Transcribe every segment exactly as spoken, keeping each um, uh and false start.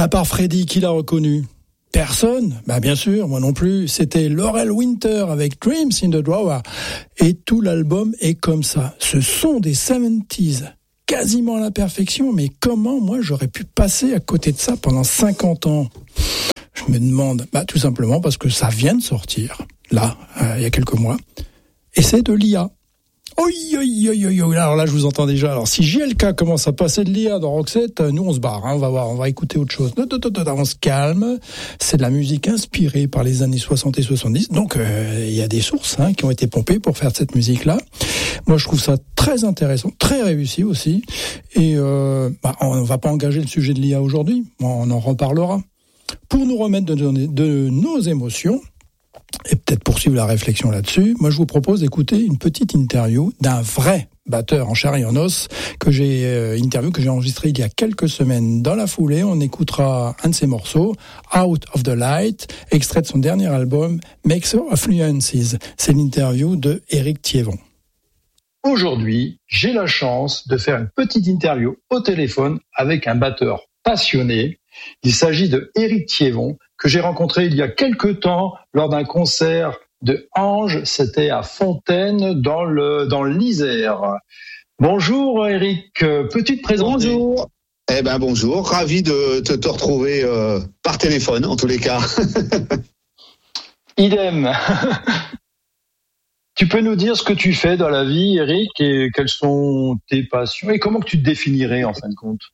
À part Freddy, qui l'a reconnu? Personne. Bah bien sûr, moi non plus. C'était Laurel Winter avec Dreams in the Drawer. Et tout l'album est comme ça. Ce sont des soixante-dix, quasiment à la perfection. Mais comment, moi, j'aurais pu passer à côté de ça pendant cinquante ans? Je me demande, bah tout simplement parce que ça vient de sortir, là, euh, il y a quelques mois. Et c'est de l'I A. Oi, oi, oi, oi, oi. Alors là, je vous entends déjà. Alors, si J L K commence à passer de l'I A dans Roxette, nous, on se barre, hein. On va voir, on va écouter autre chose. On se calme. C'est de la musique inspirée par les années soixante et soixante-dix. Donc, euh, il y a des sources, hein, qui ont été pompées pour faire cette musique-là. Moi, je trouve ça très intéressant, très réussi aussi. Et, euh, bah, on va pas engager le sujet de l'I A aujourd'hui. On en reparlera. Pour nous remettre de, de, de nos émotions, et peut-être poursuivre la réflexion là-dessus, moi je vous propose d'écouter une petite interview d'un vrai batteur en chair et en os que j'ai euh, interview que j'ai enregistré il y a quelques semaines. Dans la foulée, on écoutera un de ses morceaux, Out of the Light, extrait de son dernier album, Mixer of Influences. C'est l'interview de Éric Thiévon. Aujourd'hui, j'ai la chance de faire une petite interview au téléphone avec un batteur passionné. Il s'agit de Éric Thiévon, que j'ai rencontré il y a quelque temps lors d'un concert de Ange. C'était à Fontaine, dans le dans l'Isère. Bonjour Éric, peux-tu te présenter? Bonjour. Eh ben bonjour, ravi de te, te retrouver euh, par téléphone en tous les cas. Idem. Tu peux nous dire ce que tu fais dans la vie, Éric, et quelles sont tes passions, et comment que tu te définirais en fin de compte?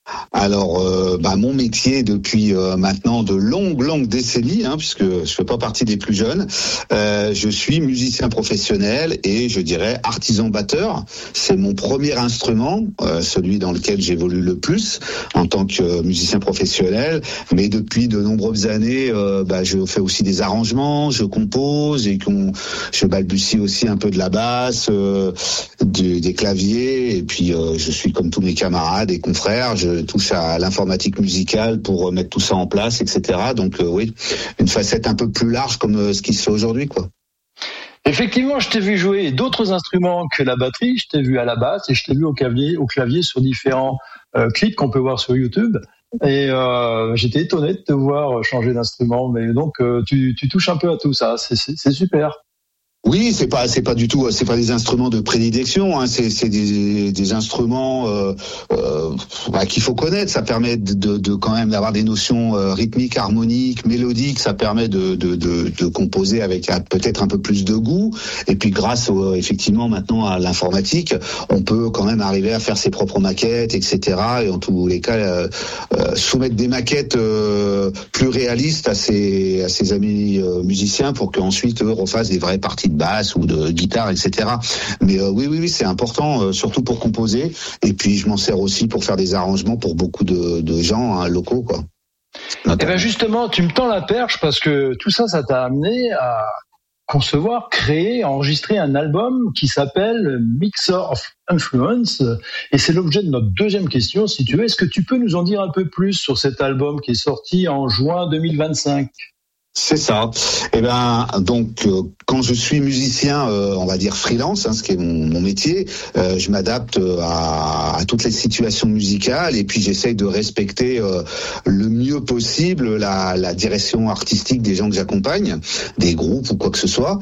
Alors, euh, bah, mon métier depuis euh, maintenant de longues, longues décennies, hein, puisque je fais pas partie des plus jeunes, euh, je suis musicien professionnel et je dirais artisan batteur. C'est mon premier instrument, euh, celui dans lequel j'évolue le plus en tant que euh, musicien professionnel. Mais depuis de nombreuses années, euh, bah, je fais aussi des arrangements, je compose et qu'on, je balbutie aussi un peu de la basse, euh, de, des claviers. Et puis, euh, je suis comme tous mes camarades et confrères. Je touche à l'informatique musicale pour mettre tout ça en place, et cetera. Donc euh, oui, une facette un peu plus large comme euh, ce qui se fait aujourd'hui, quoi. Effectivement, je t'ai vu jouer d'autres instruments que la batterie. Je t'ai vu à la basse et je t'ai vu au clavier, au clavier sur différents euh, clips qu'on peut voir sur YouTube. Et euh, j'étais étonné de te voir changer d'instrument. Mais donc euh, tu, tu touches un peu à tout ça. C'est, c'est, c'est super. Oui, c'est pas c'est pas du tout c'est pas des instruments de prédilection, hein, c'est c'est des des instruments euh, euh, bah, qu'il faut connaître. Ça permet de, de, de quand même d'avoir des notions euh, rythmiques, harmoniques, mélodiques. Ça permet de de de, de composer avec euh, peut-être un peu plus de goût. Et puis grâce au, effectivement maintenant à l'informatique, on peut quand même arriver à faire ses propres maquettes, et cetera. Et en tous les cas euh, euh, soumettre des maquettes euh, plus réalistes à ses à ses amis euh, musiciens pour qu'ensuite eux refassent des vraies parties de basse ou de guitare, et cetera. Mais euh, oui, oui, oui, c'est important, euh, surtout pour composer. Et puis, je m'en sers aussi pour faire des arrangements pour beaucoup de, de gens hein, locaux, quoi. Et ben justement, tu me tends la perche parce que tout ça, ça t'a amené à concevoir, créer, enregistrer un album qui s'appelle Mixer of Influence. Et c'est l'objet de notre deuxième question, si tu veux. Est-ce que tu peux nous en dire un peu plus sur cet album qui est sorti en juin deux mille vingt-cinq? C'est ça. Eh ben, donc, euh, quand je suis musicien, euh, on va dire freelance, hein, ce qui est mon, mon métier, euh, je m'adapte à, à toutes les situations musicales et puis j'essaye de respecter euh, le mieux possible la, la direction artistique des gens que j'accompagne, des groupes ou quoi que ce soit.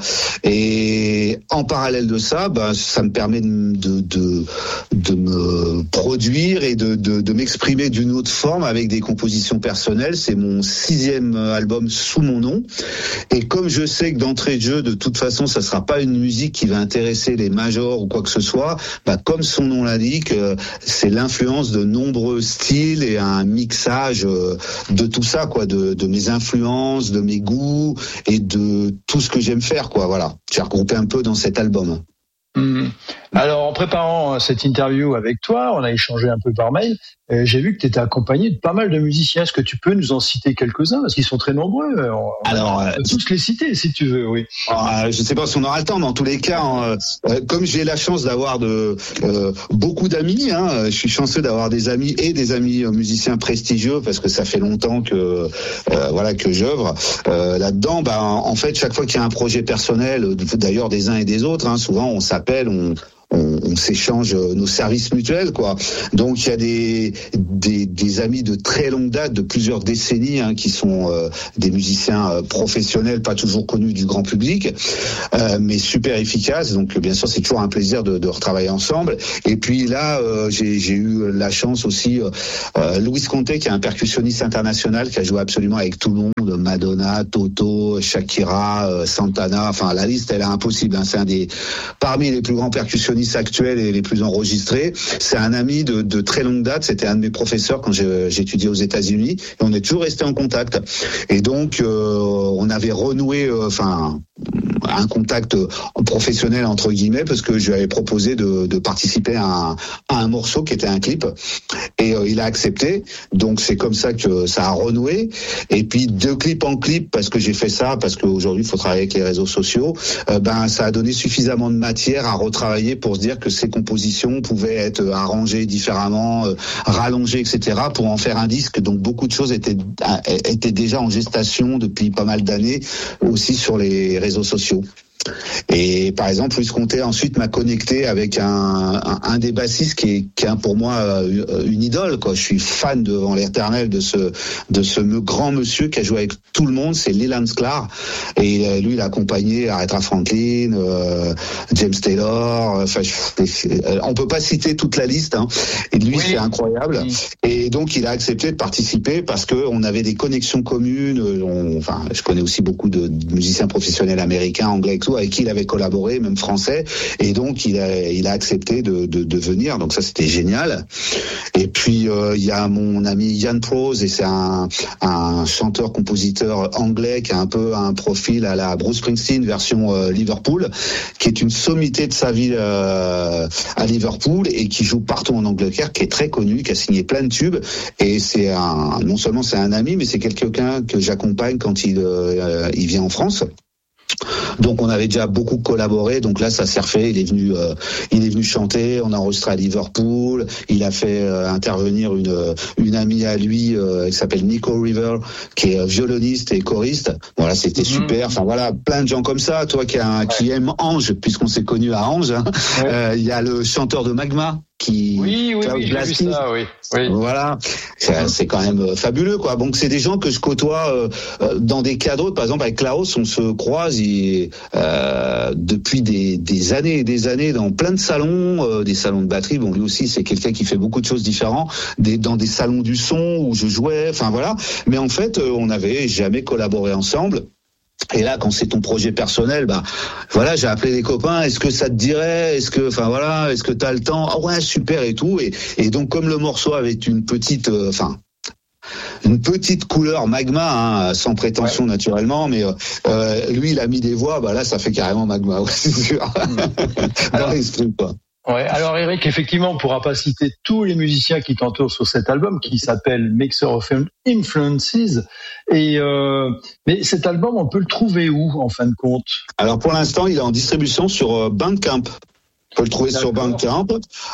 Et en parallèle de ça, ben, ça me permet de, de, de, de me produire et de, de, de m'exprimer d'une autre forme avec des compositions personnelles. C'est mon sixième album sous mon nom. Et comme je sais que d'entrée de jeu, de toute façon, ça sera pas une musique qui va intéresser les majors ou quoi que ce soit, bah, comme son nom l'indique, euh, c'est l'influence de nombreux styles et un mixage euh, de tout ça, quoi, de, de mes influences, de mes goûts et de tout ce que j'aime faire, quoi. Voilà. J'ai regroupé un peu dans cet album. Mmh. Alors, en préparant cette interview avec toi, on a échangé un peu par mail. Euh, j'ai vu que tu étais accompagné de pas mal de musiciens. Est-ce que tu peux nous en citer quelques-uns? Parce qu'ils sont très nombreux. On, Alors, on peut tous les citer, si tu veux, oui. Euh, je ne sais pas si on aura le temps, mais en tous les cas, hein, euh, comme j'ai la chance d'avoir de euh, beaucoup d'amis, hein, je suis chanceux d'avoir des amis et des amis euh, musiciens prestigieux parce que ça fait longtemps que euh, voilà que j'œuvre euh, là-dedans. Bah, en fait, chaque fois qu'il y a un projet personnel, d'ailleurs des uns et des autres, hein, souvent on s'appelle, on on, on s'échange nos services mutuels, quoi. Donc il y a des, des des amis de très longue date, de plusieurs décennies, hein, qui sont euh, des musiciens euh, professionnels, pas toujours connus du grand public, euh, mais super efficaces. Donc bien sûr, c'est toujours un plaisir de, de retravailler ensemble. Et puis là, euh, j'ai, j'ai eu la chance aussi, euh, Luis Conte, qui est un percussionniste international, qui a joué absolument avec tout le monde, Madonna, Toto, Shakira, euh, Santana. Enfin, la liste, elle est impossible. Hein. C'est un des parmi les plus grands percussionnistes actuels et les plus enregistrés. C'est un ami de, de très longue date. C'était un de mes professeurs quand j'ai, j'étudiais aux États-Unis. Et on est toujours resté en contact. Et donc, euh, on avait renoué, enfin, euh, un contact professionnel entre guillemets, parce que je lui avais proposé de, de participer à un, à un morceau qui était un clip. Et euh, il a accepté. Donc, c'est comme ça que ça a renoué. Et puis, de clip en clip, parce que j'ai fait ça, parce qu'aujourd'hui, il faut travailler avec les réseaux sociaux, euh, ben, ça a donné suffisamment de matière à retravailler pour se dire que ces compositions pouvaient être arrangées différemment, euh, rallongées, et cetera, pour en faire un disque. Donc, beaucoup de choses étaient, étaient déjà en gestation depuis pas mal d'années, aussi sur les réseaux sociaux. Et par exemple, Luis Conte ensuite m'a connecté avec un, un, un des bassistes qui est, qui est pour moi une idole, quoi. Je suis fan devant l'éternel de ce de ce grand monsieur qui a joué avec tout le monde, c'est Leland Sklar. Et lui, il a accompagné Aretha Franklin, euh, James Taylor. Enfin, on peut pas citer toute la liste. Hein. Et lui, oui. c'est incroyable. Oui. Et donc, il a accepté de participer parce que on avait des connexions communes. On, enfin, je connais aussi beaucoup de, de musiciens professionnels américains, anglais et tout, avec qui il avait collaboré, même français, et donc il a il a accepté de de, de venir. Donc ça, c'était génial. Et puis euh, il y a mon ami Ian Prose, et c'est un un chanteur-compositeur anglais qui a un peu un profil à la Bruce Springsteen version euh, Liverpool, qui est une sommité de sa vie euh, à Liverpool et qui joue partout en Angleterre, qui est très connu, qui a signé plein de tubes. Et c'est un non seulement c'est un ami, mais c'est quelqu'un que j'accompagne quand il euh, il vient en France. Donc on avait déjà beaucoup collaboré, donc là ça s'est refait. Il est venu, euh, il est venu chanter. On a enregistré à Liverpool. Il a fait euh, intervenir une une amie à lui euh, qui s'appelle Nico River, qui est violoniste et choriste. Voilà, c'était mmh. super. Enfin voilà, plein de gens comme ça. Toi qui a, ouais. qui aime Ange, puisqu'on s'est connus à Ange. Hein. Ouais. Euh, il y a le chanteur de Magma. Qui, oui, oui, oui, j'ai vu ça, oui, oui. Voilà, c'est, c'est quand même fabuleux, quoi. Donc c'est des gens que je côtoie euh, dans des cadres. Par exemple, avec Klaus, on se croise il, euh, depuis des, des années et des années dans plein de salons, euh, des salons de batterie. Bon, lui aussi, c'est quelqu'un qui fait beaucoup de choses différentes, des, dans des salons du son où je jouais. Enfin voilà. Mais en fait, on n'avait jamais collaboré ensemble. Et là, quand c'est ton projet personnel, bah voilà, j'ai appelé les copains. Est-ce que ça te dirait? Est-ce que, enfin voilà, est-ce que t'as le temps? Ah ouais, super et tout. Et, et donc, comme le morceau avait une petite, enfin. Euh, une petite couleur Magma, hein, sans prétention ouais. naturellement, mais euh, lui il a mis des voix, bah là ça fait carrément Magma, ouais, c'est sûr. Dans l'esprit, quoi. Ouais, alors Eric, effectivement, on ne pourra pas citer tous les musiciens qui t'entourent sur cet album qui s'appelle Mixer of Influences. Et euh, mais cet album, on peut le trouver où, en fin de compte? Alors pour l'instant, il est en distribution sur Bandcamp. On peut le trouver D'accord. sur Bandcamp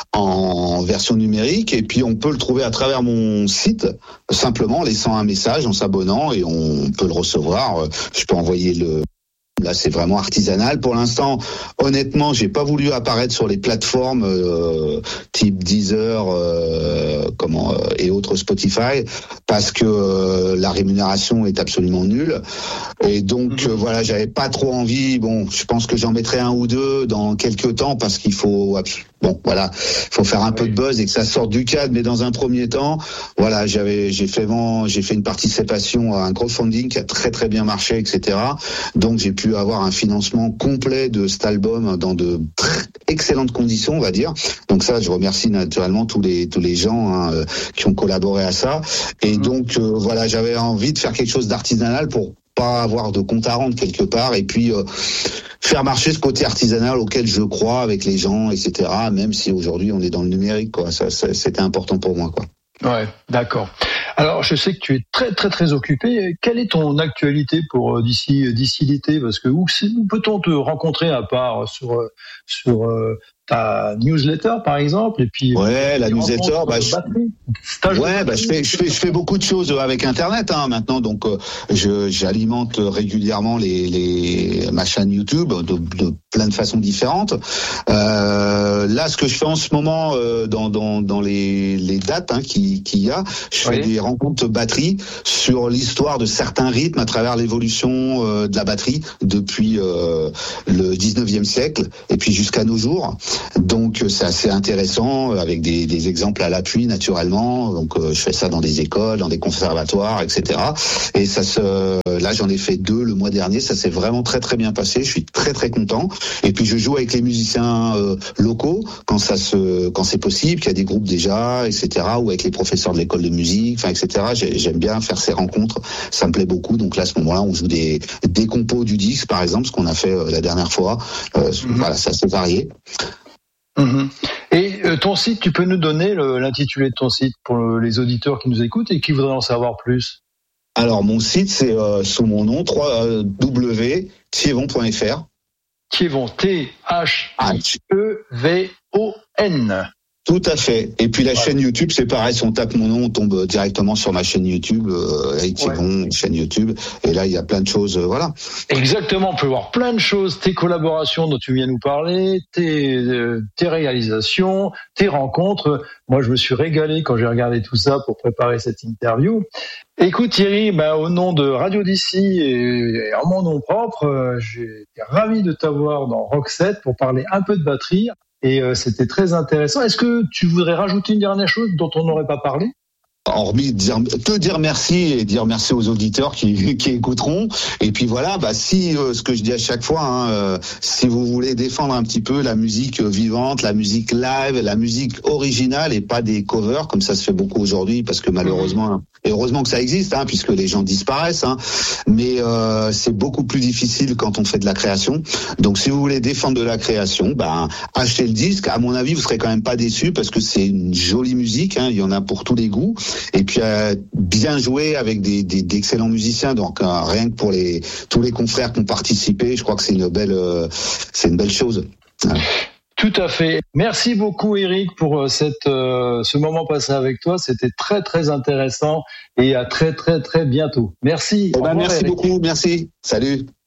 en version numérique, et puis on peut le trouver à travers mon site, simplement en laissant un message, en s'abonnant, et on peut le recevoir. Je peux envoyer le... Là, c'est vraiment artisanal. Pour l'instant, honnêtement, j'ai pas voulu apparaître sur les plateformes euh, type Deezer, euh, comment euh, et autres Spotify, parce que euh, la rémunération est absolument nulle. Et donc mmh. euh, voilà, j'avais pas trop envie. Bon, je pense que j'en mettrai un ou deux dans quelques temps, parce qu'il faut bon voilà, faut faire un oui. peu de buzz et que ça sorte du cadre. Mais dans un premier temps, voilà, j'avais j'ai fait j'ai fait une participation à un crowdfunding qui a très très bien marché, et cetera. Donc j'ai pu avoir un financement complet de cet album dans de très excellentes conditions, on va dire. Donc ça, je remercie naturellement tous les tous les gens hein, qui ont collaboré à ça. Et mmh. donc euh, voilà, j'avais envie de faire quelque chose d'artisanal pour pas avoir de compte à rendre quelque part, et puis euh, faire marcher ce côté artisanal auquel je crois avec les gens, et cetera. Même si aujourd'hui on est dans le numérique, quoi. Ça, ça c'était important pour moi, quoi. Ouais, d'accord. Alors, je sais que tu es très, très, très occupé. Quelle est ton actualité pour euh, d'ici, d'ici l'été? Parce que où, où peut-on te rencontrer à part sur, sur euh, ta newsletter par exemple, et puis ouais, la newsletter, bah, je... ouais, bah, je fais, je fais, je fais beaucoup de choses avec Internet hein, maintenant, donc euh, je, j'alimente régulièrement les, les ma chaîne YouTube de, de plein de façons différentes. Euh, là, ce que je fais en ce moment euh, dans, dans, dans les, les dates hein, qui, qu'il y a, je fais oui. des rencontres batterie sur l'histoire de certains rythmes à travers l'évolution euh, de la batterie depuis euh, le dix-neuvième siècle et puis jusqu'à nos jours. Donc c'est assez intéressant avec des, des exemples à l'appui naturellement. Donc euh, je fais ça dans des écoles, dans des conservatoires, et cetera. Et ça se, là j'en ai fait deux le mois dernier. Ça s'est vraiment très très bien passé. Je suis très très content. Et puis je joue avec les musiciens euh, locaux quand ça se, quand c'est possible, qu'il y a des groupes déjà, et cetera. Ou avec les professeurs de l'école de musique, enfin et cetera. J'ai, j'aime bien faire ces rencontres. Ça me plaît beaucoup. Donc là à ce moment-là on joue des, des compos du disque par exemple, ce qu'on a fait euh, la dernière fois. Euh, mm-hmm. Voilà, ça c'est varié. Mmh. Et euh, ton site, tu peux nous donner le, l'intitulé de ton site pour le, les auditeurs qui nous écoutent et qui voudraient en savoir plus? Alors mon site c'est euh, sous mon nom w w w point thiévon point f r. Thiévon, T H I E V O N. Tout à fait. Et puis la ouais. chaîne YouTube, c'est pareil. Si on tape mon nom, on tombe directement sur ma chaîne YouTube, euh, Eric Thiévon, ouais. chaîne YouTube. Et là, il y a plein de choses, euh, voilà. Exactement. On peut voir plein de choses. Tes collaborations dont tu viens nous parler, tes, euh, tes réalisations, tes rencontres. Moi, je me suis régalé quand j'ai regardé tout ça pour préparer cette interview. Écoute Thierry, bah, au nom de Radio D C et en mon nom propre, euh, j'ai été ravi de t'avoir dans Rock sept pour parler un peu de batterie. Et euh, c'était très intéressant. Est-ce que tu voudrais rajouter une dernière chose dont on n'aurait pas parlé ? Hormis dire, te dire merci et dire merci aux auditeurs qui, qui écouteront. Et puis voilà, bah si euh, ce que je dis à chaque fois, hein, euh, si vous voulez défendre un petit peu la musique vivante, la musique live, la musique originale et pas des covers comme ça se fait beaucoup aujourd'hui, parce que malheureusement, et heureusement que ça existe, hein, puisque les gens disparaissent. Hein, mais euh, c'est beaucoup plus difficile quand on fait de la création. Donc si vous voulez défendre de la création, bah achetez le disque. À mon avis, vous serez quand même pas déçus parce que c'est une jolie musique. Hein, il y en a pour tous les goûts. Et puis euh, bien joué avec des, des d'excellents musiciens, donc euh, rien que pour les tous les confrères qui ont participé, je crois que c'est une belle euh, c'est une belle chose. Ouais. Tout à fait. Merci beaucoup Eric pour cette euh, ce moment passé avec toi, c'était très très intéressant et à très très très bientôt. Merci. Eh ben, merci Eric. Beaucoup, merci. Salut.